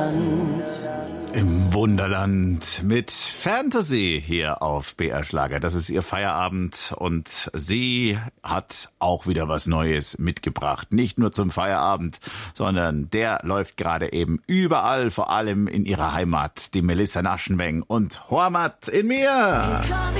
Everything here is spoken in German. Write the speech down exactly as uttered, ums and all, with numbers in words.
Wunderland. Im Wunderland mit Fantasy hier auf B R Schlager. Das ist ihr Feierabend und sie hat auch wieder was Neues mitgebracht. Nicht nur zum Feierabend, sondern der läuft gerade eben überall, vor allem in ihrer Heimat. Die Melissa Naschenweng und Hormat in mir.